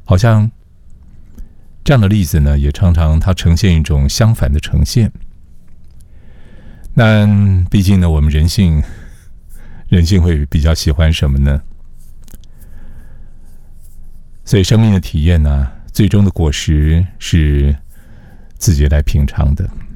好像这样的例子呢，也常常它呈现一种相反的呈现。那毕竟呢，我们人性会比较喜欢什么呢？所以生命的体验呢，最终的果实是自己来品尝的。